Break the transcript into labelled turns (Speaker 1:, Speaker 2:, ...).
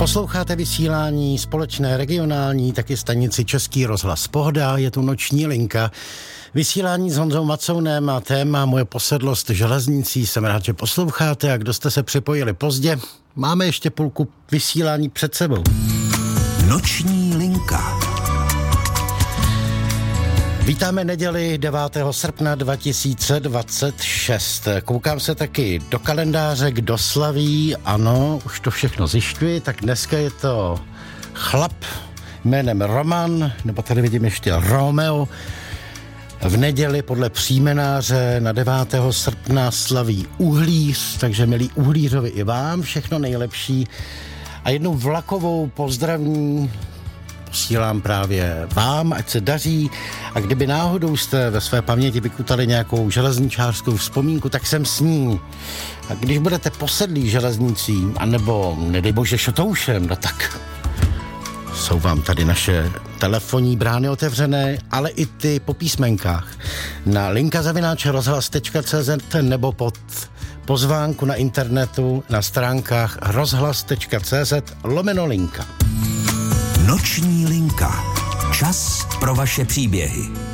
Speaker 1: Posloucháte vysílání společné regionální, taky stanici Český rozhlas Pohoda, je tu noční linka. Vysílání s Honzou Macounem a téma Moje posedlost železnicí. Jsem rád, že posloucháte, a kdo jste se připojili pozdě, máme ještě půlku vysílání před sebou.
Speaker 2: Noční linka.
Speaker 1: Vítáme neděli 9. srpna 2026. Koukám se taky do kalendáře, kdo slaví. Ano, už to všechno zjišťuji. Tak dneska je to chlap jménem Roman, nebo tady vidím ještě Romeo. V neděli podle příjmenáře na 9. srpna slaví Uhlíř, takže milí Uhlířovi i vám všechno nejlepší. A jednu vlakovou pozdravní posílám právě vám, ať se daří, a kdyby náhodou jste ve své paměti vykutali nějakou železničářskou vzpomínku, tak jsem s ní. A když budete posedlí železnicí, anebo nedej bože šotoušem, no tak jsou vám tady naše telefonní brány otevřené, ale i ty po písmenkách. Na linka@rozhlas.cz nebo pod pozvánku na internetu na stránkách rozhlas.cz/linka.
Speaker 2: Noční linka. Čas pro vaše příběhy.